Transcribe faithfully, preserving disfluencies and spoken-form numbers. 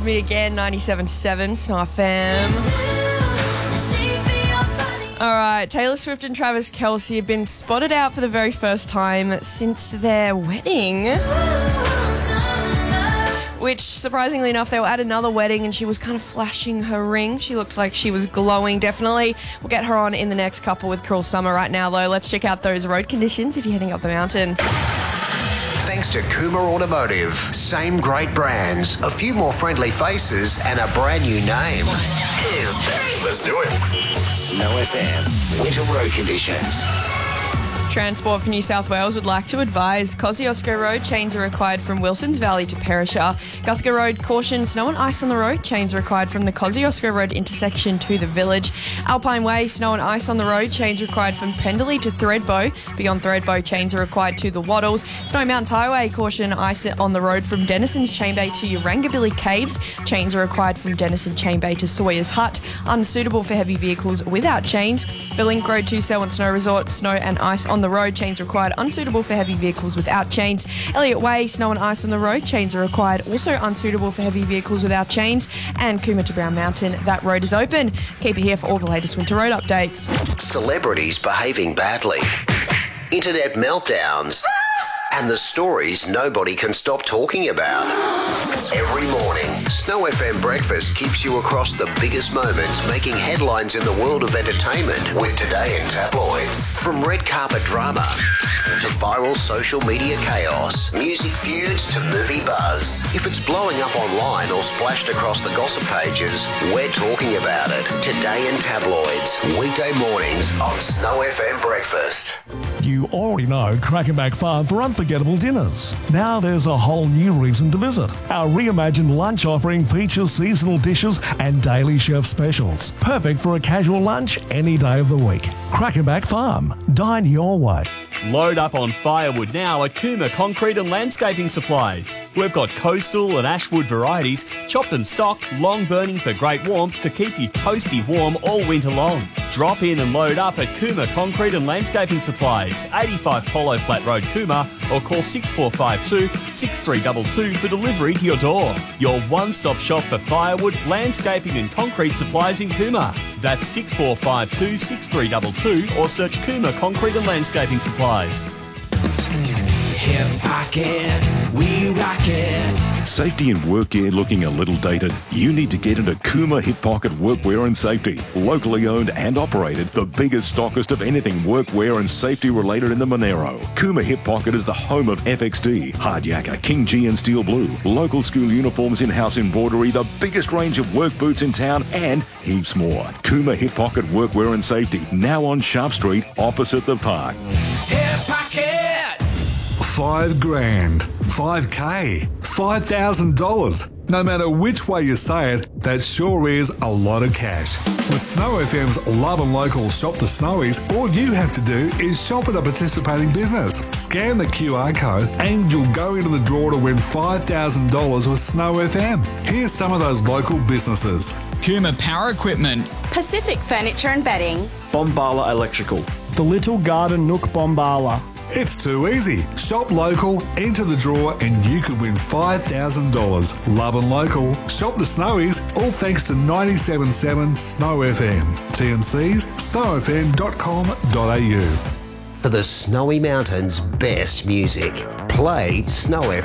Me Again, ninety-seven point seven, Snow F M. All right, Taylor Swift and Travis Kelce have been spotted out for the very first time since their wedding. Which, surprisingly enough, they were at another wedding and she was kind of flashing her ring. She looked like she was glowing, definitely. We'll get her on in the next couple with Cruel Summer. Right now, though, let's check out those road conditions if you're heading up the mountain. Thanks to Kuma Automotive. Same great brands, a few more friendly faces, and a brand new name. Let's do it. Snow F M, winter road conditions. Transport for New South Wales would like to advise Kosciuszko Road, chains are required from Wilsons Valley to Perisher. Guthrie Road, caution, snow and ice on the road, chains are required from the Kosciuszko Road intersection to the village. Alpine Way, snow and ice on the road, chains required from Penderley to Thredbo. Beyond Thredbo, chains are required to the Waddles. Snowy Mountains Highway, caution, ice on the road from Denison's Chain Bay to Urangabilly Caves. Chains are required from Denison Chain Bay to Sawyer's Hut. Unsuitable for heavy vehicles without chains. The Link Road to Selwyn Snow Resort, snow and ice on the road, chains required, unsuitable for heavy vehicles without chains. Elliott Way, snow and ice on the road, chains are required, also unsuitable for heavy vehicles without chains. And Cooma to Brown Mountain, that road is open. Keep it here for all the latest winter road updates. Celebrities behaving badly, internet meltdowns, and the stories nobody can stop talking about. Every morning, Snow F M Breakfast keeps you across the biggest moments making headlines in the world of entertainment with Today in Tabloids. From red carpet drama to viral social media chaos, music feuds to movie buzz. If it's blowing up online or splashed across the gossip pages, we're talking about it. Today in Tabloids, weekday mornings on Snow F M Breakfast. You already know Crackenback Farm for unforgettable dinners. Now there's a whole new reason to visit. Our reimagined lunch offering features seasonal dishes and daily chef specials. Perfect for a casual lunch any day of the week. Crackenback Farm. Dine your way. Load up on firewood now at Cooma Concrete and Landscaping Supplies. We've got coastal and ashwood varieties, chopped and stocked, long burning for great warmth to keep you toasty warm all winter long. Drop in and load up at Cooma Concrete and Landscaping Supplies, eighty-five Polo Flat Road, Cooma, or call six four five two, six three two two for delivery to your door. Your one-stop shop for firewood, landscaping and concrete supplies in Cooma. That's six four five two, six three two two or search Cooma Concrete and Landscaping Supplies. Hip pocket, we rock it. Safety and work gear looking a little dated? You need to get into Cooma Hip Pocket Workwear and Safety. Locally owned and operated, the biggest stockist of anything workwear and safety related in the Monero. Cooma Hip Pocket is the home of F X D, Hard Yakka, King G and Steel Blue, local school uniforms, in-house embroidery, the biggest range of work boots in town, and heaps more. Cooma Hip Pocket Workwear and Safety, now on Sharp Street, opposite the park. Hip pocket. Five grand, five K, five thousand dollars. No matter which way you say it, that sure is a lot of cash. With Snow F M's Love and Local Shop the Snowies, all you have to do is shop at a participating business. Scan the Q R code and you'll go into the draw to win five thousand dollars with Snow F M. Here's some of those local businesses. Cooma Power Equipment, Pacific Furniture and Bedding, Bombala Electrical, The Little Garden Nook Bombala. It's too easy. Shop local, enter the draw, and you could win five thousand dollars. Love and local. Shop the Snowies, all thanks to ninety-seven point seven Snow F M. T and C's, snow f m dot com dot a u. For the Snowy Mountains' best music, play Snow F M.